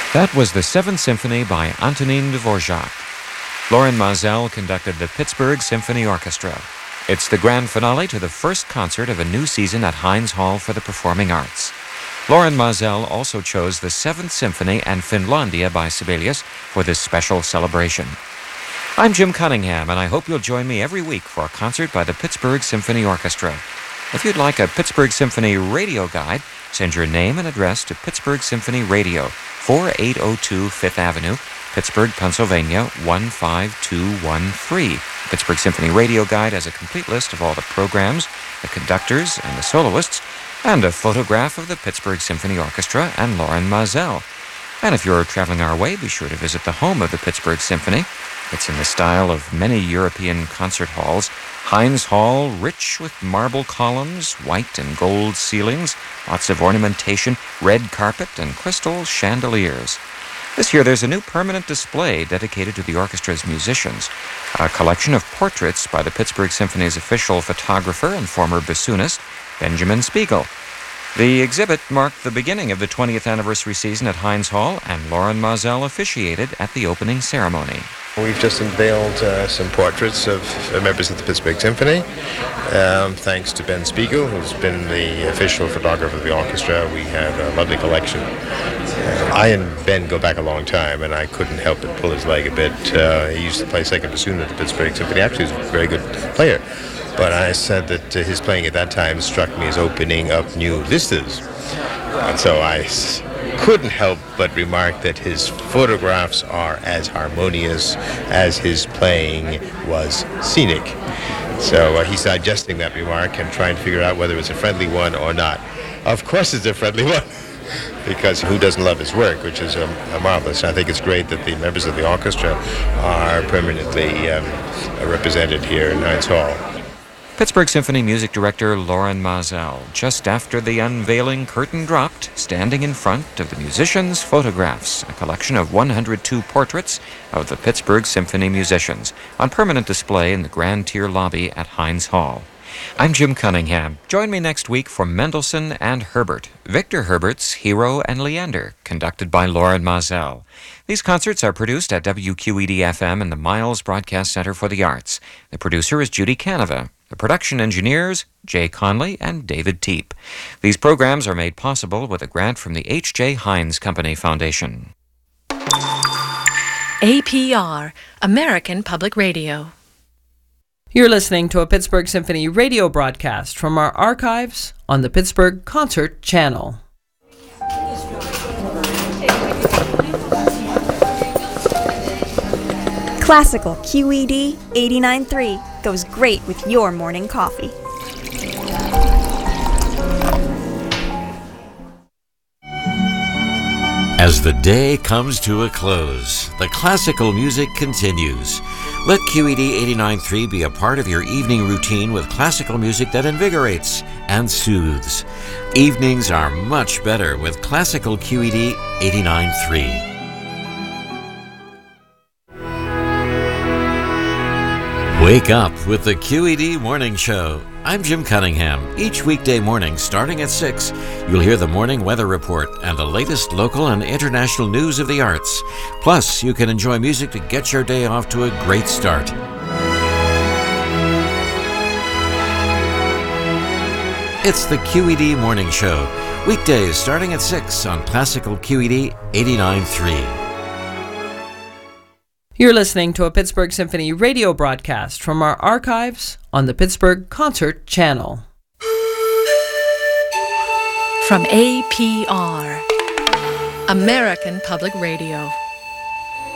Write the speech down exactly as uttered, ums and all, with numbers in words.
That was the Seventh Symphony by Antonin Dvorak. Loren Maazel conducted the Pittsburgh Symphony Orchestra. It's the grand finale to the first concert of a new season at Heinz Hall for the Performing Arts. Loren Maazel also chose the Seventh Symphony and Finlandia by Sibelius for this special celebration. I'm Jim Cunningham, and I hope you'll join me every week for a concert by the Pittsburgh Symphony Orchestra. If you'd like a Pittsburgh Symphony radio guide, send your name and address to Pittsburgh Symphony Radio, forty-eight oh two Fifth Avenue, Pittsburgh, Pennsylvania, one five two one three. The Pittsburgh Symphony Radio Guide has a complete list of all the programs, the conductors, and the soloists, and a photograph of the Pittsburgh Symphony Orchestra and Loren Maazel. And if you're traveling our way, be sure to visit the home of the Pittsburgh Symphony. It's in the style of many European concert halls. Heinz Hall, rich with marble columns, white and gold ceilings, lots of ornamentation, red carpet, and crystal chandeliers. This year there's a new permanent display dedicated to the orchestra's musicians, a collection of portraits by the Pittsburgh Symphony's official photographer and former bassoonist, Benjamin Spiegel. The exhibit marked the beginning of the twentieth anniversary season at Heinz Hall, and Loren Maazel officiated at the opening ceremony. We've just unveiled uh, some portraits of uh, members of the Pittsburgh Symphony. Um, thanks to Ben Spiegel, who's been the official photographer of the orchestra. We have a lovely collection. Uh, I and Ben go back a long time, and I couldn't help but pull his leg a bit. Uh, he used to play second bassoon at the Pittsburgh Symphony. Actually, he was a very good player. But I said that uh, his playing at that time struck me as opening up new vistas. And so I s- couldn't help but remark that his photographs are as harmonious as his playing was scenic. So uh, he's digesting that remark and trying to figure out whether it's a friendly one or not. Of course it's a friendly one, because who doesn't love his work, which is um, marvelous. I think it's great that the members of the orchestra are permanently um, represented here in Heinz Hall. Pittsburgh Symphony Music Director Loren Maazel, just after the unveiling curtain dropped, standing in front of the musicians' photographs, a collection of one hundred two portraits of the Pittsburgh Symphony musicians, on permanent display in the Grand Tier lobby at Heinz Hall. I'm Jim Cunningham. Join me next week for Mendelssohn and Herbert, Victor Herbert's Hero and Leander, conducted by Loren Maazel. These concerts are produced at W Q E D F M and the Miles Broadcast Center for the Arts. The producer is Judy Canova. The production engineers, Jay Conley and David Teep. These programs are made possible with a grant from the H J. Heinz Company Foundation. A P R, American Public Radio. You're listening to a Pittsburgh Symphony radio broadcast from our archives on the Pittsburgh Concert Channel. Classical Q E D eighty-nine point three goes great with your morning coffee. As the day comes to a close, the classical music continues. Let Q E D eighty-nine point three be a part of your evening routine with classical music that invigorates and soothes. Evenings are much better with classical Q E D eighty-nine point three. Wake up with the Q E D Morning Show. I'm Jim Cunningham. Each weekday morning, starting at six, you'll hear the morning weather report and the latest local and international news of the arts. Plus, you can enjoy music to get your day off to a great start. It's the Q E D Morning Show. Weekdays starting at six on Classical Q E D eighty-nine point three. You're listening to a Pittsburgh Symphony radio broadcast from our archives on the Pittsburgh Concert Channel. From A P R, American Public Radio.